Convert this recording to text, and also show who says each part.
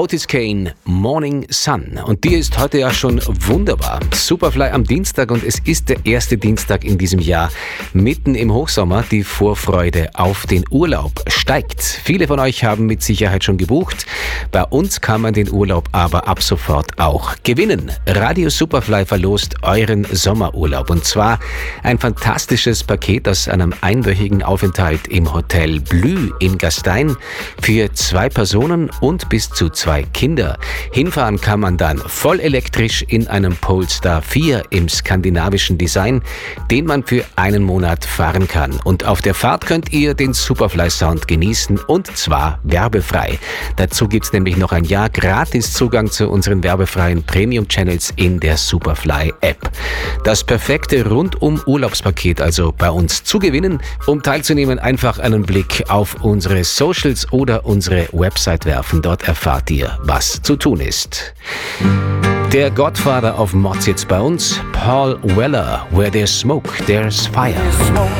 Speaker 1: Otis Kane, Morning Sun. Und die ist heute ja schon wunderbar. Superfly am Dienstag und es ist der erste Dienstag in diesem Jahr. Mitten im Hochsommer. Die Vorfreude auf den Urlaub steigt. Viele von euch haben mit Sicherheit schon gebucht. Bei uns kann man den Urlaub aber ab sofort auch gewinnen. Radio Superfly verlost euren Sommerurlaub. Und zwar ein fantastisches Paket aus einem einwöchigen Aufenthalt im Hotel Blü in Gastein für 2 Personen und bis zu 2 Kinder. Hinfahren kann man dann voll elektrisch in einem Polestar 4 im skandinavischen Design, den man für einen Monat fahren kann. Und auf der Fahrt könnt ihr den Superfly-Sound genießen und zwar werbefrei. Dazu gibt's nämlich noch ein Jahr gratis Zugang zu unseren werbefreien Premium-Channels in der Superfly-App. Das perfekte Rundum-Urlaubspaket also bei uns zu gewinnen. Um teilzunehmen, einfach einen Blick auf unsere Socials oder unsere Website werfen. Dort erfahrt ihr, was zu tun ist. Der Godfather of Mods jetzt bei uns, Paul Weller. Where there's smoke, there's fire.